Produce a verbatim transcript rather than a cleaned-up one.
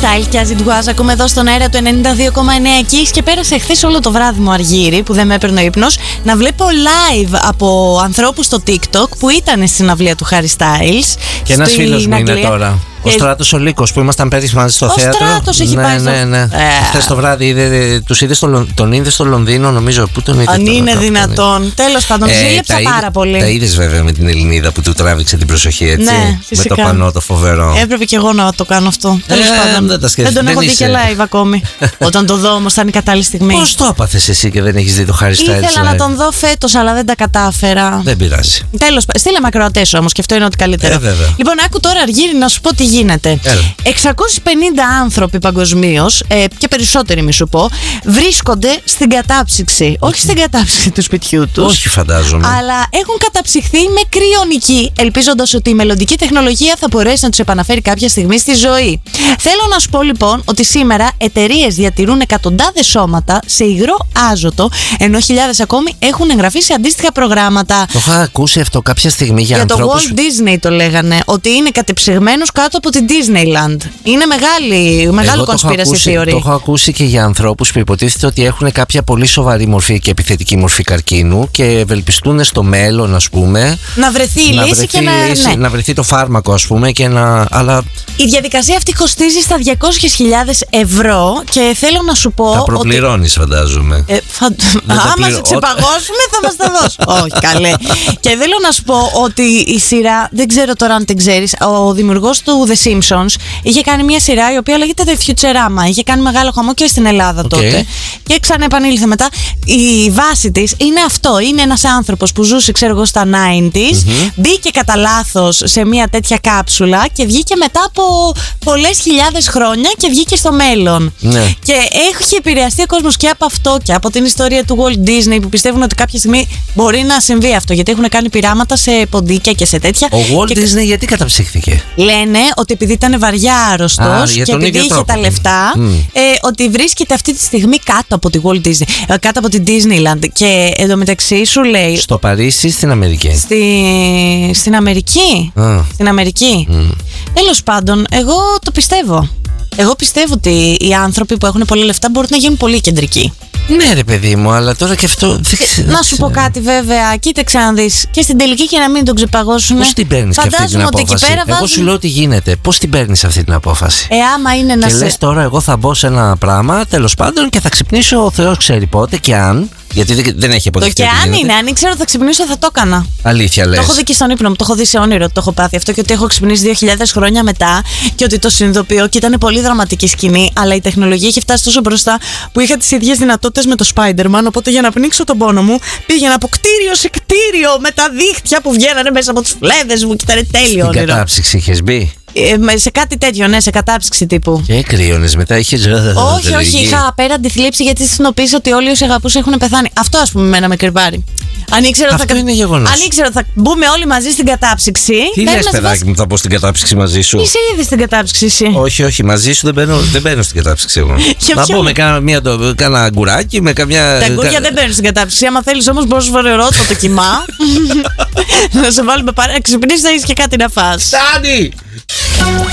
Style και As It Was ακούμε εδώ στον αέρα του ενενήντα δύο κόμμα εννέα Kiss. Και πέρασε χθες όλο το βράδυ μου αργύρι που δεν με έπαιρνε ο ύπνος να βλέπω live από ανθρώπους στο TikTok που ήταν στην συναυλία του Harry Styles. Και ένας φίλος μου είναι τώρα. Ο Ε, Στράτος ο Λύκος που ήμασταν πέρυσι μαζί στο ο θέατρο. Στράτος έχει ναι, πάει στο- ναι, ναι. Ε. Χθες το βράδυ είδε, τους είδε στο, Λον- τον είδε στο Λονδίνο, νομίζω. Πού τον είδε Αν τώρα, είναι κάπου τον δυνατόν. Τέλος πάντων, είδε. Ε, ζήλεψα τα είδε- πάρα πολύ. Τα είδες βέβαια με την Ελληνίδα που του τράβηξε την προσοχή, έτσι. Ναι, με φυσικά. το πανό το φοβερό. Έπρεπε και εγώ να το κάνω αυτό. Τέλος Ε, πάντων. δεν τα σκέφτεσαι, Δεν τον δεν έχω δει είσαι. και live ακόμη. Όταν το δω όμως θα είναι η κατάλληλη στιγμή. Πώς το έπαθες εσύ και δεν έχεις δει το Harry Styles Ήθελα να live? τον δω φέτος, αλλά δεν τα κατάφερα. Δεν πειράζει. Τέλος, στείλε μακροατές όμως και αυτό είναι ό,τι καλύτερο. Ε, βέβαια. Λοιπόν, άκου τώρα, Αργύρι, να σου πω τι γίνεται. Έλα. εξακόσιοι πενήντα άνθρωποι παγκοσμίως, ε, και περισσότεροι μη σου πω, βρίσκονται στην κατάψυξη. Όχι στην κατάψυξη του σπιτιού τους. Όχι, φαντάζομαι. Αλλά έχουν καταψυχθεί με κρυονική, ελπίζοντας ότι η μελλοντική τεχνολογία θα μπορέσει να τους επαναφέρει κάποια στιγμή στη ζωή. Θέλω να σου πω λοιπόν ότι σήμερα εταιρείες διατηρούν εκατοντάδες σώματα σε υγρό άζωτο, ενώ χιλιάδες ακόμη έχουν εγγραφεί σε αντίστοιχα προγράμματα. Το είχα ακούσει αυτό κάποια στιγμή για, Για το ανθρώπους. Walt Disney το λέγανε, ότι είναι κατεψυγμένος κάτω από την Disneyland. Είναι μεγάλη, μεγάλο Εγώ το έχω conspiracy ακούσει- theory. Το έχω ακούσει και για ανθρώπους που υποτίθεται ότι έχουν κάποια πολύ σοβαρή μορφή και επιθετική μορφή καρκίνου και ευελπιστούν στο μέλλον, ας πούμε, Να βρεθεί η να λύση βρεθεί, και να. λύση, ναι. να βρεθεί το φάρμακο, ας πούμε, και να. Αλλά Η διαδικασία αυτή κοστίζει στα διακόσιες χιλιάδες ευρώ και θέλω να σου πω. τα ότι... προπληρώνεις, φαντάζομαι. Ε, φα... τα Άμα πληρω- σε ξεπαγώσουμε θα μας τα δώσω. Όχι, καλέ. Και θέλω να σου πω ότι η σειρά, δεν ξέρω τώρα αν την ξέρεις, ο δημιουργός του The Simpsons είχε κάνει μια σειρά η οποία λέγεται The Futurama. Είχε κάνει μεγάλο χαμό και στην Ελλάδα Οκ. τότε. Και ξαναεπανήλθε μετά. Η βάση της είναι αυτό. Είναι ένας άνθρωπος που ζούσε, ξέρω εγώ, στα ενενήντα, μπήκε κατά λάθος σε μια τέτοια κάψουλα και βγήκε μετά από πολλές χιλιάδες χρόνια και βγήκε στο μέλλον. Ναι. Και έχει επηρεαστεί ο κόσμος και από αυτό και από την ιστορία του Walt Disney που πιστεύουν ότι κάποια στιγμή μπορεί να συμβεί αυτό. Γιατί έχουν κάνει πειράματα σε ποντίκια και σε τέτοια. Ο Walt Και Disney γιατί καταψύχθηκε? λένε ότι επειδή ήταν βαριά Α, άρρωστος για και τον επειδή ίδιο είχε τρόπο. τα λεφτά, Μμ. ε, ότι βρίσκεται αυτή τη στιγμή κάτω από τη Walt Disney, ε, κάτω από την Disneyland. Και εντωμεταξύ σου λέει. Στο Παρίσι ή στην Αμερική? Στη... Στην Αμερική. Α. Στην Αμερική. Τέλος πάντων, εγώ το πιστεύω. Εγώ πιστεύω ότι οι άνθρωποι που έχουν πολλά λεφτά μπορούν να γίνουν πολύ κεντρικοί. Ναι, ρε παιδί μου, αλλά τώρα και αυτό. δεν ξε- Να δεν σου πω ξέρω. κάτι βέβαια, κοίταξε να δεις. Και στην τελική και να μην τον ξεπαγώσουν. Πώς την παίρνεις και αυτή την Φαντάζομαι ότι εκεί απόφαση? πέρα Εγώ βάζουν. σου λέω ότι γίνεται. Πώς την παίρνεις αυτή την απόφαση? Ε, άμα είναι να Και σε. λες τώρα, εγώ θα μπω σε ένα πράγμα, τέλος πάντων, και θα ξυπνήσω, ο Θεός ξέρει πότε και αν. Γιατί δεν, δεν έχει Το αποδειχθεί. και ότι αν γίνεται. είναι, αν ήξερα ότι θα ξυπνήσω, θα το έκανα. Αλήθεια λες? Το έχω δει και στον ύπνο μου, το έχω δει σε όνειρο, το έχω πάθει αυτό και ότι έχω ξυπνήσει δύο χιλιάδες χρόνια μετά και ότι το συνειδητοποιώ και ήταν πολύ δραματική σκηνή. Αλλά η τεχνολογία έχει φτάσει τόσο μπροστά που είχα τις ίδιες δυνατότητες με το Spider-Man. Οπότε για να πνίξω τον πόνο μου πήγαινα από κτίριο σε κτίριο με τα δίχτυα που βγαίνανε μέσα από τις φλέβες μου και ήταν τέλειο Στην όνειρο. κατάψυξη είχες μπει? Ε, με- σε κάτι τέτοιο, ναι, σε κατάψυξη τύπου. Και κρύωνες μετά, είχες. Όχι, όχι, είχα απέραντη θλίψη γιατί συνειδητοποίησα ότι όλοι όσοι αγαπούσα έχουν πεθάνει. Αυτό, ας πούμε, εμένα με κρυβάρει. Αν ήξερα ότι Αυτό θα... είναι γεγονός. Αν ήξερα ότι θα μπούμε όλοι μαζί στην κατάψυξη. Τι θα λες, ήμουν σε παιδάκι φάση- μου, θα πω στην κατάψυξη μαζί σου? Είσαι ήδη στην κατάψυξη εσύ. Όχι, όχι, μαζί σου δεν μπαίνω, δεν μπαίνω στην κατάψυξη εγώ. Για Να ποιο? πω με κάνα, μια, το- κάνα αγκουράκι, με καμιά. Τα αγκούρια κα- δεν μπαίνουν στην κατάψυξη. Άμα θέλει όμω, μπορεί να σου φέρω το κοιμά. Να σε βάλουμε παρά. Να ξυπνήσει να έχει και κάτι να φας. Φτάνει!